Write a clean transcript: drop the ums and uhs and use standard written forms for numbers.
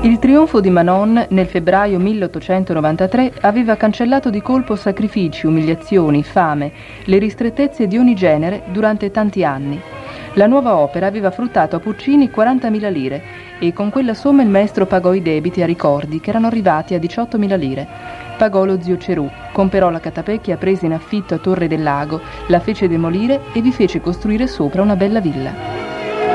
Il trionfo di Manon nel febbraio 1893 aveva cancellato di colpo sacrifici, umiliazioni, fame, le ristrettezze di ogni genere durante tanti anni. La nuova opera aveva fruttato a Puccini 40.000 lire e con quella somma il maestro pagò i debiti a Ricordi, che erano arrivati a 18.000 lire. Pagò lo zio Cerù, comperò la catapecchia presa in affitto a Torre del Lago, la fece demolire e vi fece costruire sopra una bella villa.